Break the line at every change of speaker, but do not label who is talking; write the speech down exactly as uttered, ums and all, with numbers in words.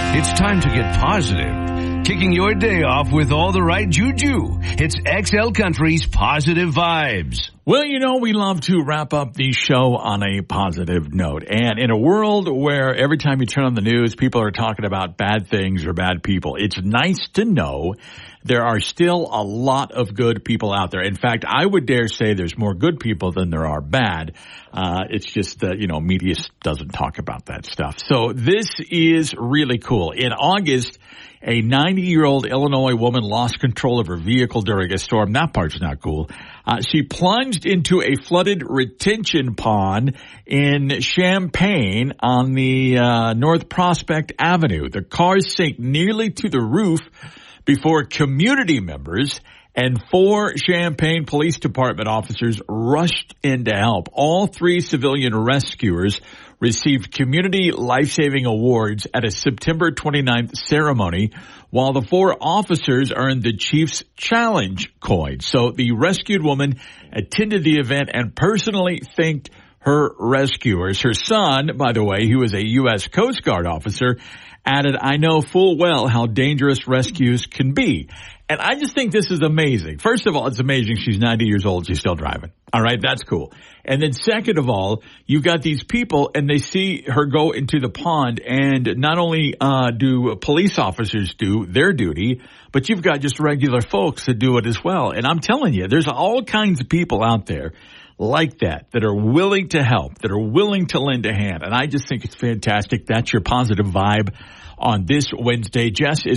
It's time to get positive. Kicking your day off with all the right juju. It's X L Country's Positive Vibes.
Well, you know, we love to wrap up the show on a positive note. And in a world where every time you turn on the news, people are talking about bad things or bad people, it's nice to know there are still a lot of good people out there. In fact, I would dare say there's more good people than there are bad. Uh, it's just, uh, you know, media doesn't talk about that stuff. So this is really cool. In August, a ninety-year-old Illinois woman lost control of her vehicle during a storm. That part's not cool. Uh, she plunged into a flooded retention pond in Champaign on the uh, North Prospect Avenue. The car sank nearly to the roof before community members and four Champaign Police Department officers rushed in to help. All three civilian rescuers received community life-saving awards at a September twenty-ninth ceremony, while the four officers earned the Chief's Challenge coin. So the rescued woman attended the event and personally thanked her rescuers. Her son, by the way, who is a U S Coast Guard officer, added, "I know full well how dangerous rescues can be." And I just think this is amazing. First of all, it's amazing she's ninety years old. She's still driving. All right. That's cool. And then second of all, you've got these people and they see her go into the pond, and not only uh do police officers do their duty, but you've got just regular folks that do it as well. And I'm telling you, there's all kinds of people out there like that, that are willing to help, that are willing to lend a hand. And I just think it's fantastic. That's your positive vibe on this Wednesday. Jess is